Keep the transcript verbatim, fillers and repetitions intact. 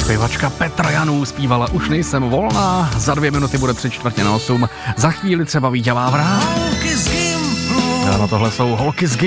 Zpěvačka Petra Janů zpívala Už nejsem volná, za dvě minuty bude tři čtvrtě na osm, za chvíli třeba Víťa Vávra. Ano, tohle jsou holky z